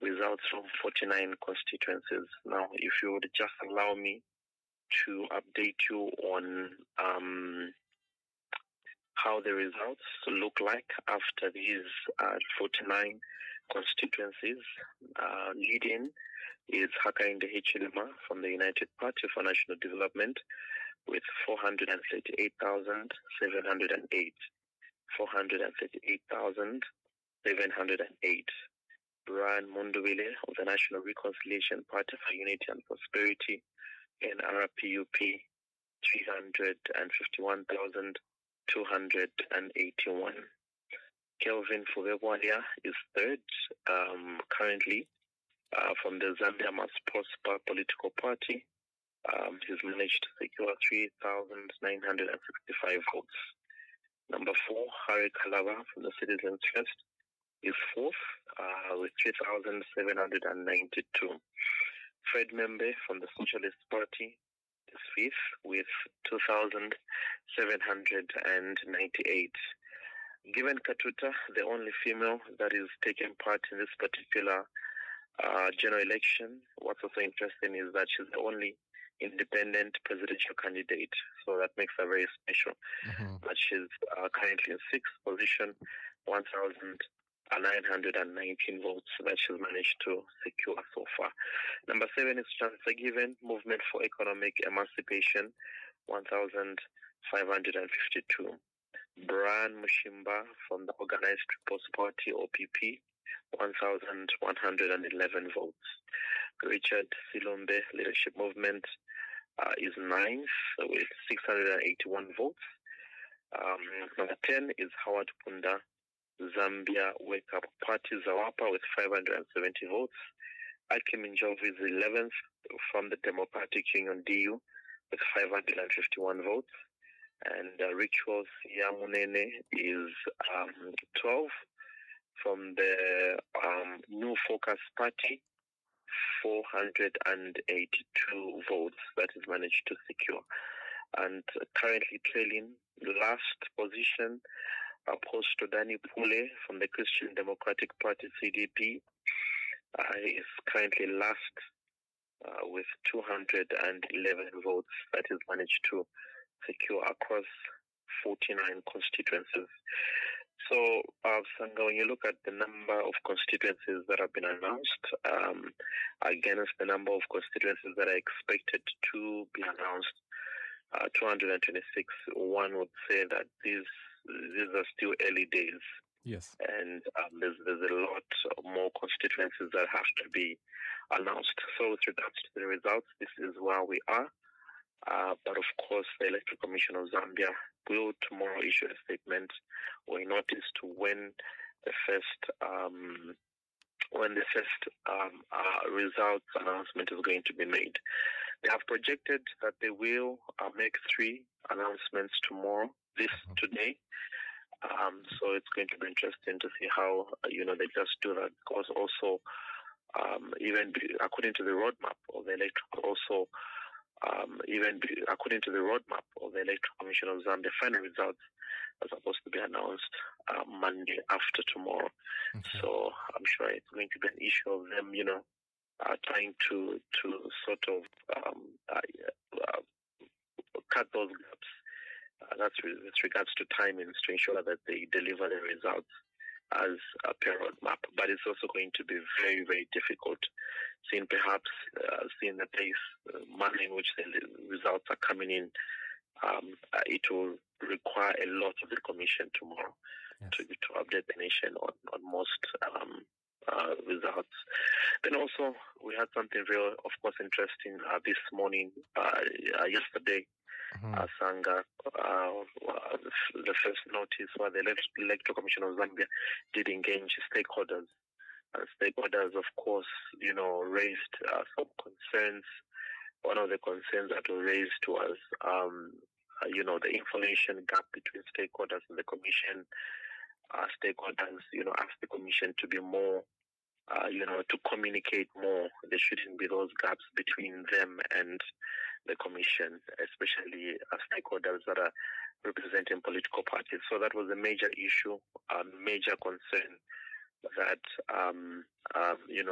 results from 49 constituencies. Now, if you would just allow me to update you on how the results look like after these 49 constituencies. Leading is Hakainde Hichilema from the United Party for National Development with 438,708. 438,708. Brian Mundubile of the National Reconciliation Party for Unity and Prosperity, NRPUP, 351,281. Kelvin Fubebwalia is third currently from the Zambia Must Prosper political party. He's managed to secure 3,965 votes. Number 4, Harry Kalaba from the Citizens First is fourth with 3,792. Fred Membe from the Socialist Party is fifth with 2,798. Given Katuta, the only female that is taking part in this particular general election, what's also interesting is that she's the only independent presidential candidate, so that makes her very special. But she's currently in sixth position, 1,919 votes that she's managed to secure so far. Number 7 is Chancellor Given, Movement for Economic Emancipation, 1,552. Brian Mushimba from the Organized People's Party, OPP, 1,111 votes. Richard Silombe, Leadership Movement, is ninth with 681 votes. Number 10 is Howard Punda, Zambia Wake Up Party, Zawapa, with 570 votes. Aki Minjovu is 11th from the Democratic Union, DU, with 551 votes. And Rituals Yamunene is 12th from the New Focus Party, 482 votes that is managed to secure. And currently trailing the last position, Apostle Danny Pule from the Christian Democratic Party, CDP, is currently last with 211 votes that is managed to secure across 49 constituencies. So, Sanga, when you look at the number of constituencies that have been announced against the number of constituencies that are expected to be announced, 226, one would say that these are still early days. Yes. And there's a lot more constituencies that have to be announced. So with regards to the results, this is where we are. But of course, the Electoral Commission of Zambia will tomorrow issue a statement or a notice to when the first results announcement is going to be made. They have projected that they will make 3 announcements today. So it's going to be interesting to see how they just do that, because also even according to the roadmap of the Electoral Commission of Zambia, final results are supposed to be announced Monday after tomorrow. Okay. So I'm sure it's going to be an issue of them, trying to sort of cut those gaps. That's with regards to timings to ensure that they deliver the results as per roadmap. But it's also going to be very, very difficult, seeing the pace, manner in which the results are coming in. It will require a lot of the Commission tomorrow to update the nation on most results. Then also, we had something very, of course, interesting this morning, yesterday. Sanga, the first notice where the Electoral Commission of Zambia did engage stakeholders. And stakeholders, of course, raised some concerns. One of the concerns that were raised was, the information gap between stakeholders and the Commission. Stakeholders, asked the Commission to be more, to communicate more. There shouldn't be those gaps between them and the Commission, especially stakeholders that are representing political parties. So that was a major issue, a major concern that,